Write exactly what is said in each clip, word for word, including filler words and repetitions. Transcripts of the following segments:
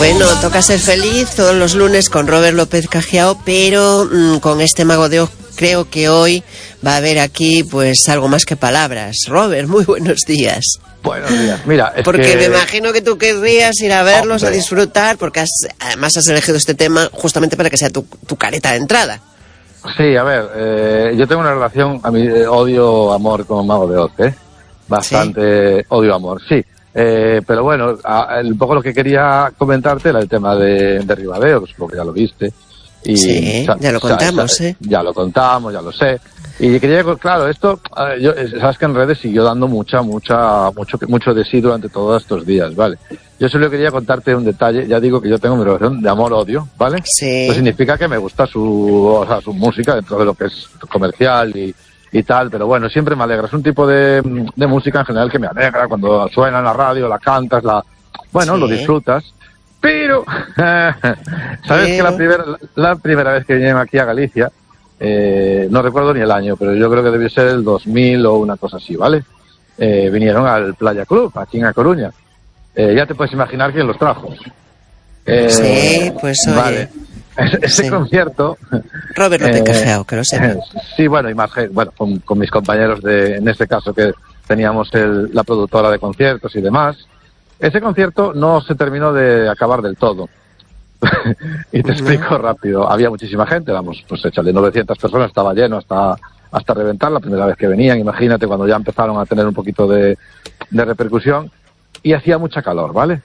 Bueno, toca ser feliz todos los lunes con Robert López Cajiao, pero mmm, con este Mago de Oz creo que hoy va a haber aquí pues algo más que palabras. Robert, muy buenos días. Buenos días, mira, es porque que... me imagino que tú querrías ir a verlos, Hombre. a disfrutar, porque has, además has elegido este tema justamente para que sea tu, tu careta de entrada. Sí, a ver, eh, yo tengo una relación, a mi eh, odio-amor con Mago de Oz, ¿eh? Bastante ¿Sí? odio-amor, sí. Eh, pero bueno, a, un poco lo que quería comentarte era el tema de, de Ribadeo, que supongo que ya lo viste. Y, sí, ya, ya lo contamos, o sea, ¿eh? Ya lo contamos, ya lo sé. Y quería, claro, esto, yo, sabes que en redes siguió dando mucha, mucha, mucho, mucho de sí durante todos estos días, ¿vale? Yo solo quería contarte un detalle, ya digo que yo tengo mi relación de amor-odio, ¿vale? Sí. Eso significa que me gusta su, o sea, su música dentro de lo que es comercial y, y tal, pero bueno, siempre me alegra. Es un tipo de, de música en general que me alegra cuando suena en la radio, la cantas, la, bueno, sí. lo disfrutas. Pero, ¿sabes pero... que la primera, la primera vez que vinieron aquí a Galicia, eh, no recuerdo ni el año, pero yo creo que debió ser el dos mil o una cosa así, ¿vale? Eh, vinieron al Playa Club, aquí en A Coruña. Eh, ya te puedes imaginar quién los trajo. Eh, sí, pues oye. Vale. Ese sí. concierto... Robert López Cajiao, que lo sé. Sí, bueno, y más bueno, con, con mis compañeros de, en este caso, que teníamos el, la productora de conciertos y demás. Ese concierto no se terminó de acabar del todo. Y te explico no. rápido. Había muchísima gente, vamos, pues échale novecientas personas, estaba lleno hasta hasta reventar la primera vez que venían. Imagínate cuando ya empezaron a tener un poquito de, de repercusión. Y hacía mucha calor, ¿vale?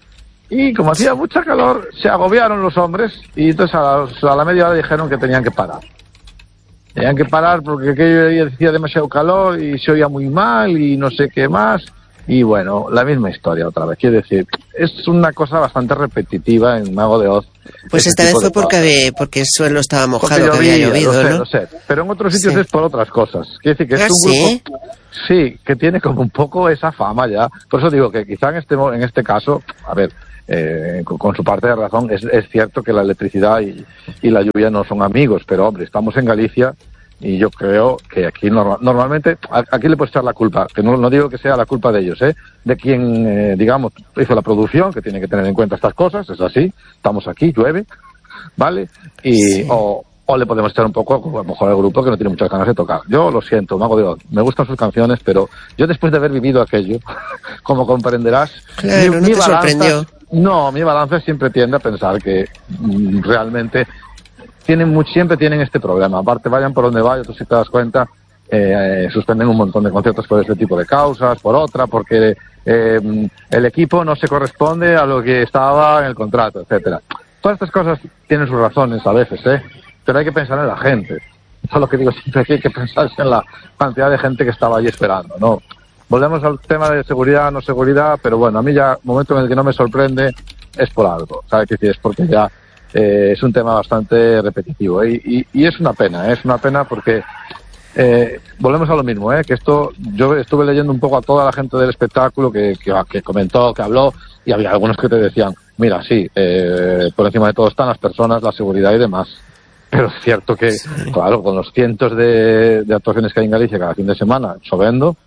Y como hacía mucha calor, se agobiaron los hombres y entonces a la, a la media hora dijeron que tenían que parar. Tenían que parar porque aquello hacía demasiado calor y se oía muy mal y no sé qué más. Y bueno, la misma historia otra vez. Quiero decir, es una cosa bastante repetitiva en Mago de Oz. Pues esta vez fue porque, porque el suelo estaba mojado, llovía, que había llovido, lo sé, ¿no? Lo sé, pero en otros sitios sí. es por otras cosas. Quiere decir que ¿Ah, es un sí? grupo, sí, que tiene como un poco esa fama ya. Por eso digo que quizá en este, en este caso, a ver, eh, con, con su parte de razón, es, es cierto que la electricidad y, y la lluvia no son amigos, pero hombre, estamos en Galicia. Y yo creo que aquí normal, normalmente, aquí le puedes echar la culpa, que no, no digo que sea la culpa de ellos, ¿eh? De quien, eh, digamos, hizo la producción, que tiene que tener en cuenta estas cosas, es así, estamos aquí, llueve, ¿vale? Y, sí. o, o le podemos echar un poco, a lo mejor al grupo que no tiene muchas ganas de tocar. Yo lo siento, Mago de Oz, me gustan sus canciones, pero yo después de haber vivido aquello, como comprenderás, claro, mi, no mi te balanza, sorprendió. No, mi balance siempre tiende a pensar que mm, realmente... Tienen muy, siempre tienen este problema. Aparte, vayan por donde vayan, tú si te das cuenta, eh, eh, suspenden un montón de conciertos por este tipo de causas, por otra, porque eh, el equipo no se corresponde a lo que estaba en el contrato, etcétera. Todas estas cosas tienen sus razones a veces, ¿eh? Pero hay que pensar en la gente. Eso es lo que digo siempre, que hay que pensar en la cantidad de gente que estaba allí esperando, ¿no? Volvemos al tema de seguridad, no seguridad, pero bueno, a mí ya, el momento en el que no me sorprende es por algo, ¿sabes qué decir? Es porque ya... Eh, es un tema bastante repetitivo ¿eh? y, y, y es una pena, ¿eh? es una pena porque eh, volvemos a lo mismo, ¿eh? que esto yo estuve leyendo un poco a toda la gente del espectáculo que, que, que comentó, que habló y había algunos que te decían, mira, sí, eh, por encima de todo están las personas, la seguridad y demás, pero es cierto que, sí. claro, con los cientos de, de actuaciones que hay en Galicia cada fin de semana, chovendo,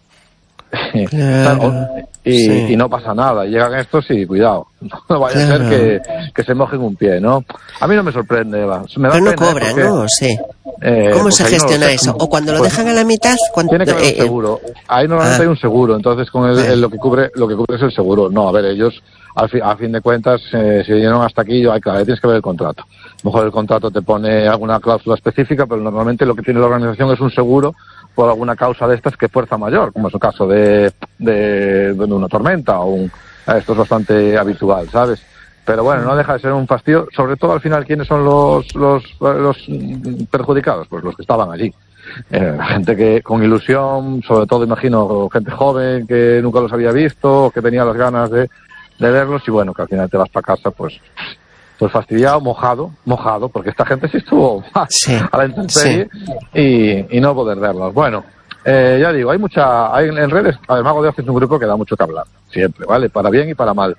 claro. y, sí. y no pasa nada, y llegan estos y cuidado, no vaya claro. a ser que, que se mojen un pie, ¿no? A mí no me sorprende, Eva. Me da pero no pena, cobran, porque, ¿no? Sí. Eh, ¿Cómo se gestiona no eso? ¿O cuando lo pues, dejan a la mitad? Cuando, tiene que haber eh, un seguro. Ahí normalmente ah. hay un seguro, entonces con el, el, lo que cubre lo que cubre es el seguro. No, a ver, ellos al fi, a fin de cuentas eh, si vinieron hasta aquí, yo, ay, claro, tienes que ver el contrato. A lo mejor el contrato te pone alguna cláusula específica, pero normalmente lo que tiene la organización es un seguro por alguna causa de estas que fuerza mayor, como es el caso de, de, de una tormenta o un, esto es bastante habitual, ¿sabes? Pero bueno, no deja de ser un fastidio, sobre todo al final, ¿quiénes son los, los, los perjudicados? Pues los que estaban allí. Eh, gente que con ilusión, sobre todo imagino gente joven que nunca los había visto, que tenía las ganas de, de verlos y bueno, que al final te vas para casa pues pues fastidiado, mojado, mojado, porque esta gente sí estuvo sí, a la intemperie sí. y, y no poder verlos. Bueno, eh, ya digo, hay mucha, hay en redes, el Mago de Oz es un grupo que da mucho que hablar, siempre, ¿vale? Para bien y para mal.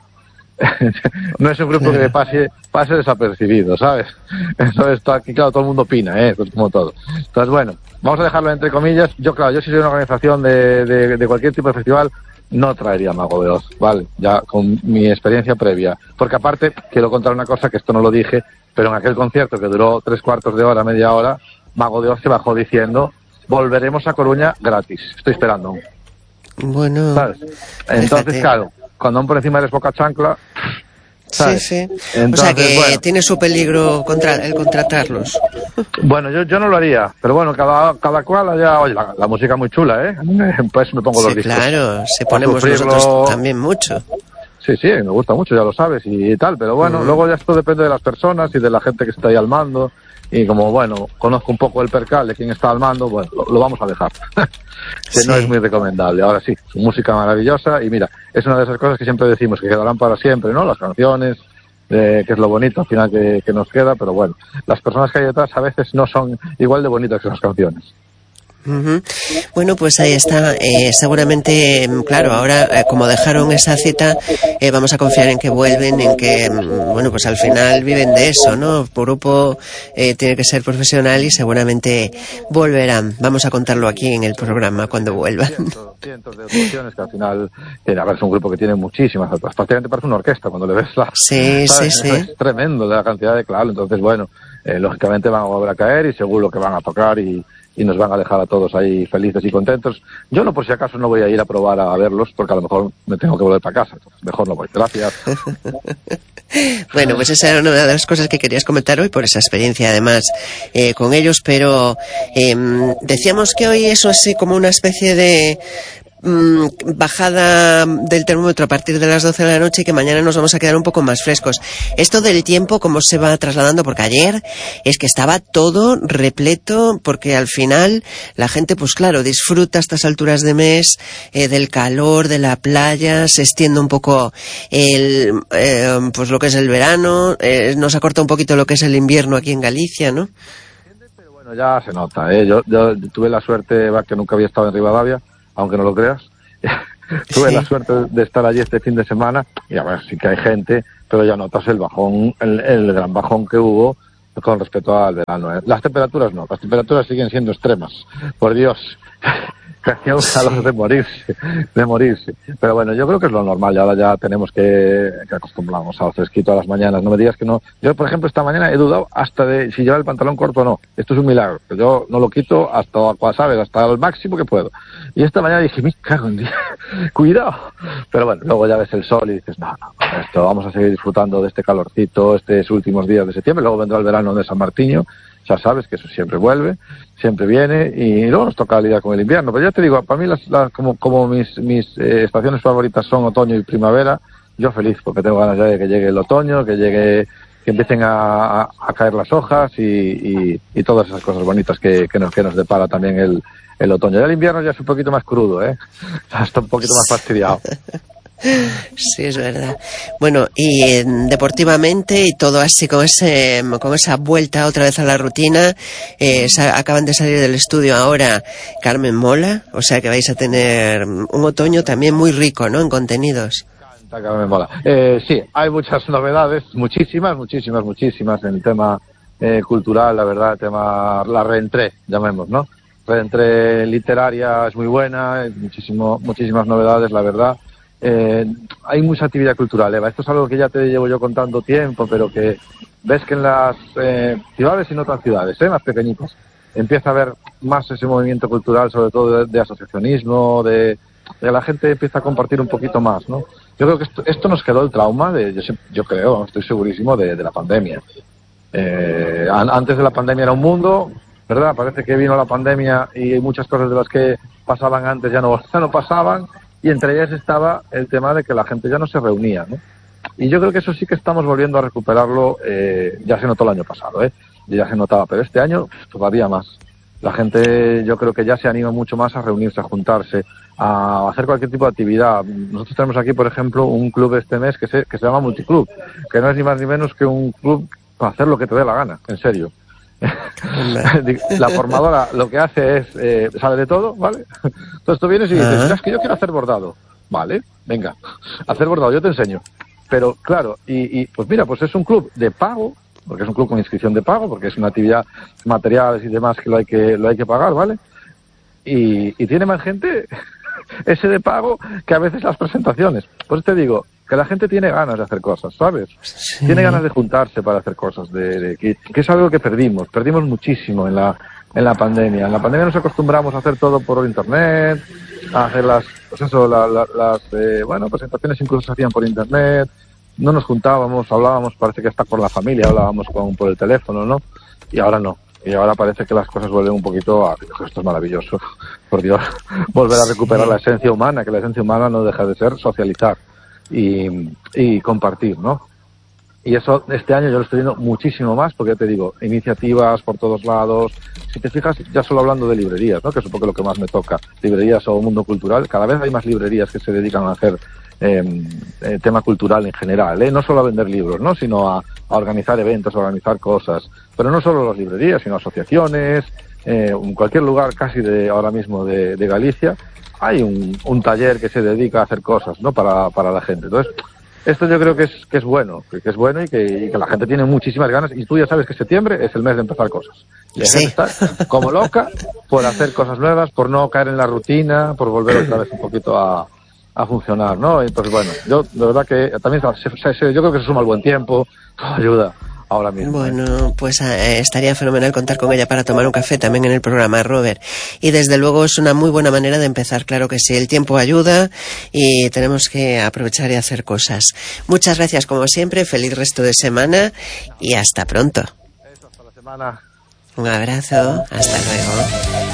No es un grupo que pase, pase desapercibido, ¿sabes? Eso está aquí, claro, todo el mundo opina, ¿eh? Pues como todo. Entonces, bueno, vamos a dejarlo entre comillas. Yo, claro, yo si soy una organización de, de, de cualquier tipo de festival, no traería Mago de Oz, ¿vale? Ya con mi experiencia previa. Porque aparte, quiero contar una cosa, que esto no lo dije, pero en aquel concierto que duró tres cuartos de hora, media hora, Mago de Oz se bajó diciendo, volveremos a Coruña gratis. Estoy esperando. Bueno, ¿sabes? Entonces, fíjate. Claro, cuando aún por encima eres boca chancla, ¿sabes? Sí, sí. Entonces, o sea que bueno, tiene su peligro contra, el contratarlos. Bueno, yo, yo no lo haría, pero bueno, cada, cada cual allá, oye, la, la música muy chula, ¿eh? Pues me pongo sí, los discos. Claro, se ponemos nosotros también mucho. Sí, sí, me gusta mucho, ya lo sabes, y, y tal, pero bueno, uh-huh. Luego ya esto depende de las personas y de la gente que está ahí al mando, y como, bueno, conozco un poco el percal de quién está al mando, bueno, lo, lo vamos a dejar. Que sí. No es muy recomendable. Ahora sí, su música maravillosa, y mira, es una de esas cosas que siempre decimos, que quedarán para siempre, ¿no? Las canciones, eh, que es lo bonito al final que, que nos queda, pero bueno, las personas que hay detrás a veces no son igual de bonitas que las canciones. Uh-huh. Bueno, pues ahí está. Eh, seguramente, claro, ahora eh, como dejaron esa cita, eh, vamos a confiar en que vuelven, en que, bueno, pues al final viven de eso, ¿no? Por grupo eh, tiene que ser profesional y seguramente volverán. Vamos a contarlo aquí en el programa cuando vuelvan. Cientos, cientos de audiciones que al final, eh, a ver, es un grupo que tiene muchísimas, prácticamente parece una orquesta cuando le ves la... Sí, ¿sabes? sí, sí. Es tremendo la cantidad de claro, entonces bueno, eh, lógicamente van a volver a caer y seguro que van a tocar y y nos van a dejar a todos ahí felices y contentos. Yo no, por si acaso, no voy a ir a probar a verlos, porque a lo mejor me tengo que volver para casa. Entonces, mejor no voy. Gracias. Bueno, pues esa era una de las cosas que querías comentar hoy, por esa experiencia, además, eh, con ellos, pero eh, decíamos que hoy eso es así como una especie de mmm, bajada del termómetro a partir de las doce de la noche y que mañana nos vamos a quedar un poco más frescos. Esto del tiempo, ¿cómo se va trasladando? Porque ayer es que estaba todo repleto, porque al final la gente, pues claro, disfruta a estas alturas de mes eh, del calor, de la playa, se extiende un poco el, eh, pues lo que es el verano, eh, nos acorta un poquito lo que es el invierno aquí en Galicia, ¿no? Pero bueno, ya se nota, ¿eh? Yo, yo tuve la suerte, va, que nunca había estado en Rivadavia, aunque no lo creas. Tuve sí. la suerte de estar allí este fin de semana y a ver, sí que hay gente, pero ya notas el bajón, el, el gran bajón que hubo con respecto al verano, ¿eh? Las temperaturas no, las temperaturas siguen siendo extremas, por Dios. Casi a un calor de morirse, de morirse. Pero bueno, yo creo que es lo normal, y ahora ya tenemos que, que acostumbrarnos al fresquito a las mañanas. No me digas que no. Yo, por ejemplo, esta mañana he dudado hasta de si llevar el pantalón corto o no. Esto es un milagro. Yo no lo quito hasta, ¿sabes? Hasta el máximo que puedo. Y esta mañana dije, me cago en Dios, cuidado. Pero bueno, luego ya ves el sol y dices, no, no, esto, vamos a seguir disfrutando de este calorcito, estos últimos días de septiembre. Luego vendrá el verano de San Martiño. Ya sabes que eso siempre vuelve, siempre viene, y luego nos toca lidiar con el invierno. Pero ya te digo, para mí las, las, como, como mis, mis eh, estaciones favoritas son otoño y primavera, yo feliz, porque tengo ganas ya de que llegue el otoño, que llegue, que empiecen a, a, a caer las hojas y, y, y todas esas cosas bonitas que, que, nos, que nos depara también el, el otoño. Ya el invierno ya es un poquito más crudo, ¿eh? Ya está un poquito más fastidiado. Sí, es verdad. Bueno, y eh, deportivamente y todo así con ese con esa vuelta otra vez a la rutina, eh, sa- acaban de salir del estudio ahora Carmen Mola, o sea que vais a tener un otoño también muy rico, ¿no?, en contenidos. Carmen Mola. Eh, sí, hay muchas novedades, muchísimas, muchísimas, muchísimas en el tema eh, cultural, la verdad, el tema, la reentré, llamemos, ¿no? Reentré literaria es muy buena, muchísimo, muchísimas novedades, la verdad. Eh, hay mucha actividad cultural, Eva. Esto es algo que ya te llevo yo contando tiempo, pero que ves que en las eh, ciudades y no tan ciudades, eh, más pequeñitas, empieza a haber más ese movimiento cultural, sobre todo de, de asociacionismo, de, de la gente empieza a compartir un poquito más, ¿no? Yo creo que esto, esto nos quedó el trauma, de, yo, yo creo, estoy segurísimo, de, de la pandemia. Eh, an, antes de la pandemia era un mundo, ¿verdad? Parece que vino la pandemia y muchas cosas de las que pasaban antes ya no, ya no pasaban. Y entre ellas estaba el tema de que la gente ya no se reunía, ¿no? Y yo creo que eso sí que estamos volviendo a recuperarlo, eh, ya se notó el año pasado, ¿eh? Ya se notaba, pero este año todavía más. La gente, yo creo que ya se anima mucho más a reunirse, a juntarse, a hacer cualquier tipo de actividad. Nosotros tenemos aquí, por ejemplo, un club este mes que se, que se llama Multiclub, que no es ni más ni menos que un club para hacer lo que te dé la gana, en serio. La formadora lo que hace es, eh, sabe de todo, ¿vale? Entonces tú vienes y dices, mira, es que yo quiero hacer bordado. Vale, venga, hacer bordado, yo te enseño. Pero claro, y, y pues mira, pues es un club de pago, porque es un club con inscripción de pago, porque es una actividad, materiales y demás que lo hay que, lo hay que pagar, ¿vale? Y, y tiene más gente ese de pago que a veces las presentaciones. Pues te digo, que la gente tiene ganas de hacer cosas, ¿sabes? Sí. Tiene ganas de juntarse para hacer cosas, de, de que, que es algo que perdimos, perdimos muchísimo en la en la pandemia. En la pandemia nos acostumbramos a hacer todo por internet, a hacer las, pues eso, la, la, las, eh, bueno, presentaciones incluso se hacían por internet, no nos juntábamos, hablábamos, parece que hasta por la familia hablábamos con, por el teléfono, ¿no? Y ahora no. Y ahora parece que las cosas vuelven un poquito a... Esto es maravilloso, por Dios. Volver a recuperar la esencia humana, que la esencia humana no deja de ser socializar y, y compartir, ¿no? Y eso este año yo lo estoy viendo muchísimo más, porque ya te digo, iniciativas por todos lados. Si te fijas, ya solo hablando de librerías, ¿no? Que es un poco lo que más me toca. Librerías o mundo cultural. Cada vez hay más librerías que se dedican a hacer eh, eh, tema cultural en general, ¿eh? No solo a vender libros, ¿no? Sino a, a organizar eventos, a organizar cosas. Pero no solo las librerías, sino asociaciones, eh, en cualquier lugar casi de ahora mismo de, de Galicia, hay un, un taller que se dedica a hacer cosas, ¿no? Para, para la gente. Entonces, esto yo creo que es que es bueno, que, que es bueno y que, y que la gente tiene muchísimas ganas. Y tú ya sabes que septiembre es el mes de empezar cosas. Y la sí. gente está como loca por hacer cosas nuevas, por no caer en la rutina, por volver otra vez un poquito a, a funcionar, ¿no? Entonces, bueno, yo de verdad que también se, se, yo creo que se suma el buen tiempo, todo ayuda. Ahora mismo. Bueno, pues eh, estaría fenomenal contar con ella para tomar un café también en el programa, Robert. Y desde luego es una muy buena manera de empezar, claro que sí. El tiempo ayuda y tenemos que aprovechar y hacer cosas. Muchas gracias como siempre, feliz resto de semana y hasta pronto. Eso, hasta la semana. Un abrazo, hasta luego.